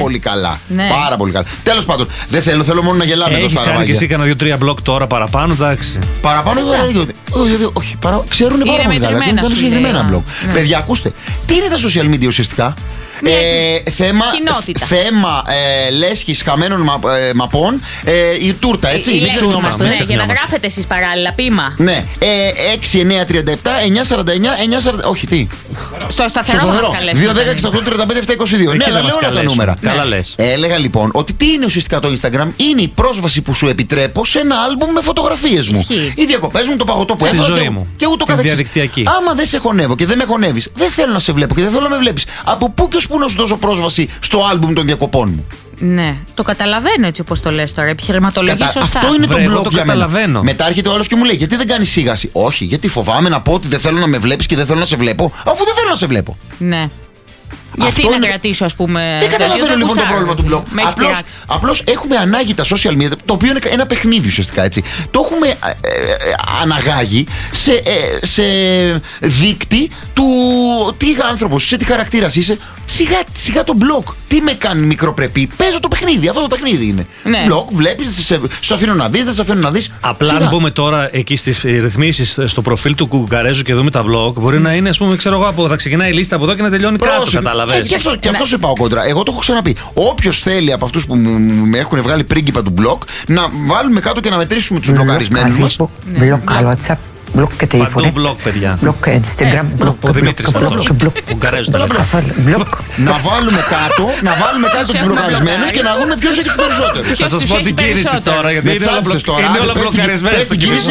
πολύ καλά. Ναι. Πάρα πολύ καλά. Τέλος πάντων, δεν θέλω μόνο να γελάμε εδώ στα κάνει και εσύ κάνα 2-3 μπλοκ τώρα παραπάνω, εντάξει. Παραπάνω όχι, ξέρουν πάρα πολύ καλά. Και είναι συγκεκριμένα μπλοκ. Παιδιά, ακούστε, τι είναι τα social media ουσιαστικά? Θέμα λέσχης χαμένων μαπών, η τούρτα, έτσι. Μην ξεχνιόμαστε. Για να γράφετε εσείς παράλληλα, πείμα. Ναι, 6-9-37, 9-49, 9-40. Όχι, τι. Στο σταθερό μας καλέσετε. 2-10-68-35-7-22. Ναι, αλλά λέω όλα τα νούμερα. Καλά λες. Έλεγα λοιπόν ότι τι είναι ουσιαστικά το Instagram? Είναι η πρόσβαση που σου επιτρέπω σε ένα άλμπουμ με φωτογραφίες μου. Οι διακοπές μου, το παγωτό που έφαγα και ούτω καθεξής. Άμα δεν σε χωνεύω και δεν με χωνεύεις, δεν θέλω να σε βλέπω και δεν θέλω να με βλέπεις. Από πού και ως πού να σου δώσω πρόσβαση στο άλμπουμ των διακοπών μου? Ναι, το καταλαβαίνω έτσι όπως το λες τώρα. Επιχειρηματολογείς σωστά. Αυτό είναι το μπλοκ για μένα. Καταλαβαίνω. Μετά έρχεται ο άλλος και μου λέει: γιατί δεν κάνεις σίγαση? Όχι, γιατί φοβάμαι να πω ότι δεν θέλω να με βλέπεις και δεν θέλω να σε βλέπω, αφού δεν θέλω να σε βλέπω. Ναι. Γιατί να κρατήσω, ας πούμε. Δεν καταλαβαίνω λοιπόν το πρόβλημα του blog. Απλώς έχουμε ανάγκη τα social media, το οποίο είναι ένα παιχνίδι ουσιαστικά, έτσι. Το έχουμε αναγάγει σε δείκτη του τι άνθρωπος είσαι, τι χαρακτήρας είσαι. Σιγά το blog. Τι με κάνει μικροπρεπή? Παίζω το παιχνίδι. Αυτό το παιχνίδι είναι. Ναι. Blog, βλέπεις, σου αφήνω να δεις, δεν σε αφήνω να δεις. Απλά αν μπούμε τώρα εκεί στις ρυθμίσεις στο προφίλ του Κουκαρέζου και δούμε τα vlog, μπορεί να είναι, ας πούμε, ξέρω εγώ, θα ξεκινάει η λίστα από εδώ και να τελειώνει κάτω. Καταλαβαίνεις. Και αυτό σου πάω κόντρα. Εγώ το έχω ξαναπεί. Όποιος θέλει από αυτούς που με έχουν βγάλει πρίγκιπα του blog, να βάλουμε κάτω και να μετρήσουμε τους μπλοκαρισμένους μας. Blog WhatsApp. Μπλοκ και τηλέφωνο. Μπλοκ, παιδιά. Μπλοκ Instagram. Μπλοκ. Να βάλουμε κάτω τους μπλοκαρισμένους και να δούμε ποιος έχει τους περισσότερους. Θα σας πω την κίνηση τώρα, γιατί είναι όλα μπλοκαρισμένα στην κίνηση.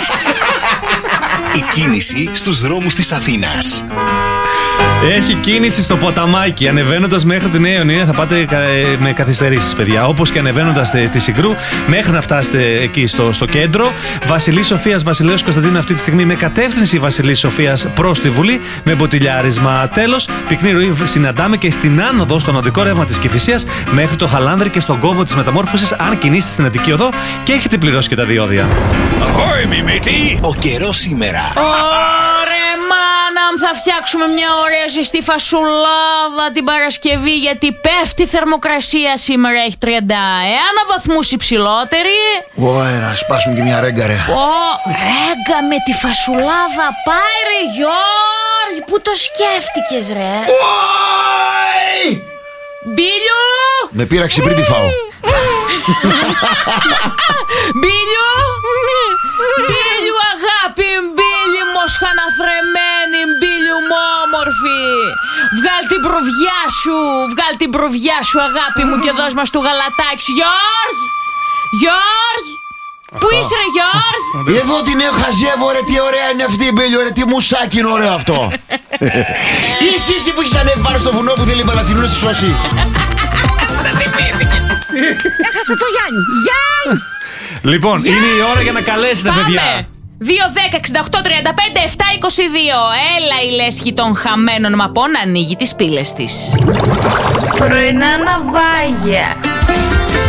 Η κίνηση στους δρόμους της Αθήνας. Έχει κίνηση στο ποταμάκι. Ανεβαίνοντας μέχρι τη Νέα Ιωνία θα πάτε με καθυστερήσεις, παιδιά. Όπως και ανεβαίνοντας τη Συγκρού μέχρι να φτάσετε εκεί στο κέντρο. Βασιλής Σοφίας, Βασιλέως Κωνσταντίνου αυτή τη στιγμή με κατεύθυνση Βασιλής Σοφίας προς τη Βουλή με μποτιλιάρισμα. Τέλος, πυκνή ροή συναντάμε και στην άνοδο στον οδικό ρεύμα της Κηφισίας μέχρι το Χαλάνδρη και στον κόμβο της Μεταμόρφωσης. Αν κινήσετε στην Αττική Οδό και έχετε πληρώσει και τα διόδια. Ahoy, μιμητή! Ο καιρός σήμερα. Θα φτιάξουμε μια ωραία ζεστή φασουλάδα την Παρασκευή, γιατί πέφτει η θερμοκρασία σήμερα, έχει 31 βαθμούς υψηλότερη. Να σπάσουμε και μια ρέγκα, ρε. Ρέγκα με τη φασουλάδα, πάει ρε Γιώργη, πού το σκέφτηκες ρε? Μπίλιου! Με πείραξε πριν τη φάω. Μπίλιου! Μπίλιου αγάπη, μπίλι μοσχαναθρεμένη, μπίλιου μου όμορφη. Βγάλ την προβιά σου αγάπη μου και δώσ' μας του γαλατάκι σου. Γιώργη! Πού είσαι ρε Γιώργη? Εδώ την χαζεύω ρε, τι ωραία είναι αυτή η μπίλιο ρε, τι μουσάκι είναι ωραίο αυτό. Εσύ που έχεις ανέβει πάνω στο βουνό που θέλει η Παλατσινού να στη σώσει. Έχασε το Γιάννη. Λοιπόν, είναι η ώρα για να καλέσετε, παιδιά. 2-10-68-35-7-22. Έλα η λέσχη των χαμένων μαπών ανοίγει τις πύλες της. Πρωινά ναυάγια.